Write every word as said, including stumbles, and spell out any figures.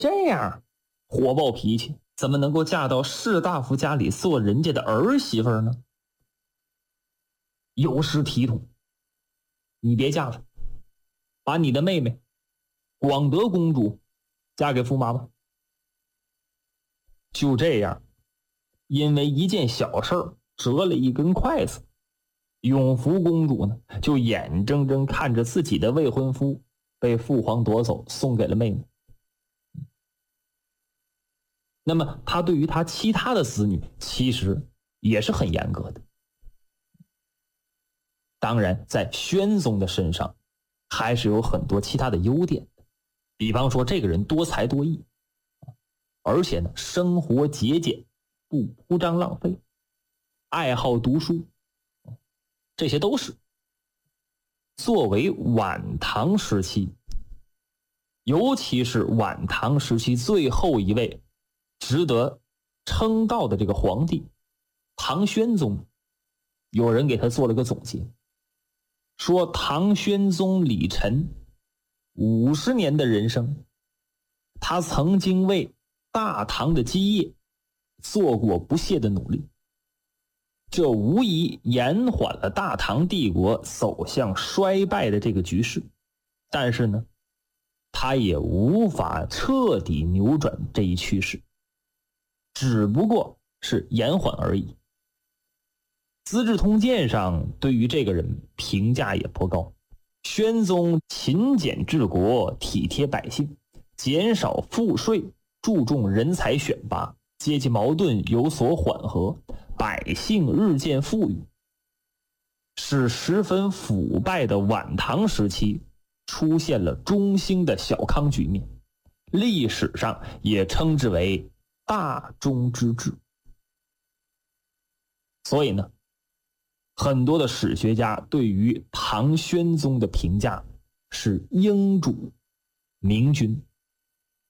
这样火爆脾气，怎么能够嫁到士大夫家里做人家的儿媳妇呢？有失体统，你别嫁了，把你的妹妹广德公主嫁给驸马吧。就这样，因为一件小事儿折了一根筷子，永福公主呢就眼睁睁看着自己的未婚夫被父皇夺走，送给了妹妹。那么他对于他其他的子女其实也是很严格的。当然在宣宗的身上还是有很多其他的优点的，比方说这个人多才多艺，而且呢生活节俭，不铺张浪费，爱好读书，这些都是。作为晚唐时期，尤其是晚唐时期最后一位值得称道的这个皇帝唐宣宗，有人给他做了个总结，说唐宣宗李忱五十年的人生，他曾经为大唐的基业做过不懈的努力，这无疑延缓了大唐帝国走向衰败的这个局势，但是呢他也无法彻底扭转这一趋势，只不过是延缓而已。资治通鉴上对于这个人评价也颇高，宣宗勤俭治国，体贴百姓，减少赋税，注重人才选拔，阶级矛盾有所缓和，百姓日渐富裕，使十分腐败的晚唐时期出现了中兴的小康局面，历史上也称之为大中之治。所以呢，很多的史学家对于唐宣宗的评价是英主明君。